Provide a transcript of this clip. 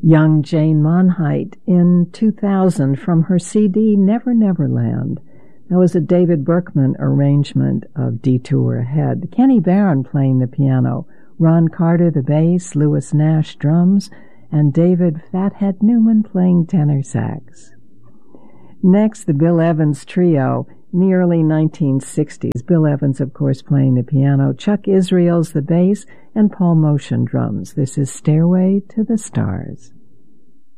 Young Jane Monheit in 2000 from her CD Never Never Land. That was a David Berkman arrangement of Detour Ahead. Kenny Barron playing the piano, Ron Carter the bass, Lewis Nash drums, and David Fathead Newman playing tenor sax. Next, the Bill Evans Trio in the early 1960s. Bill Evans, of course, playing the piano, Chuck Israels the bass, and Paul Motion drums. This is Stairway to the Stars.